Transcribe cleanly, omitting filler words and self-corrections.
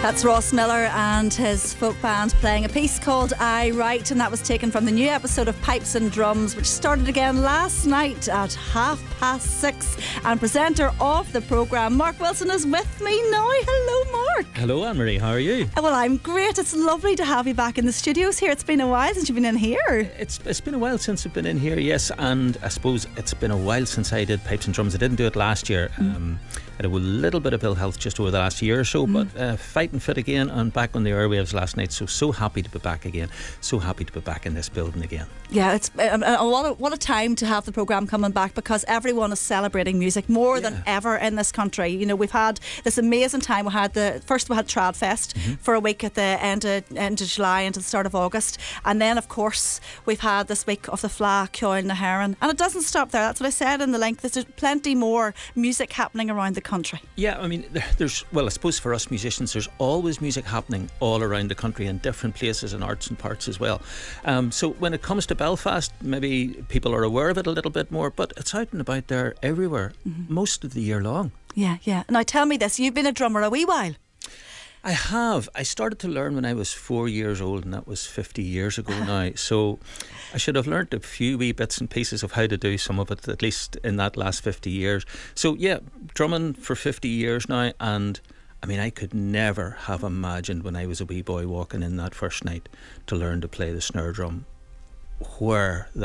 That's Ross Miller and his folk band playing a piece called I Write, and that was taken from the new episode of Pipes and Drums, which started again last night at 6:30. And presenter of the programme, Mark Wilson, is with me now. Hello, Mark. Hello, Anne-Marie. How are you? Well, I'm great. It's lovely to have you back in the studios here. It's been a while since you've been in here. It's been a while since I've been in here, yes, and I suppose it's been a while since I did Pipes and Drums. I didn't do it last year. I had a little bit of ill health just over the last year or so, but fighting fit again and back on the airwaves last night. So happy to be back again. So happy to be back in this building again. Yeah, it's what a time to have the programme coming back, because everyone is celebrating music more than ever in this country. You know, we've had this amazing time. We had Trad Fest for a week at the end of July into the start of August, and then of course we've had this week of the Fleadh, Ceoil na hÉireann, and it doesn't stop there. That's what I said in the link. There's plenty more music happening around the country. Yeah, I mean, I suppose for us musicians, there's always music happening all around the country in different places and arts and parts as well. So when it comes to Belfast, maybe people are aware of it a little bit more, but it's out and about there everywhere, most of the year long. Yeah. Now tell me this, you've been a drummer a wee while. I have. I started to learn when I was 4 years old, and that was 50 years ago now. So I should have learnt a few wee bits and pieces of how to do some of it, at least in that last 50 years. So yeah, drumming for 50 years now, and I mean, I could never have imagined when I was a wee boy walking in that first night to learn to play the snare drum where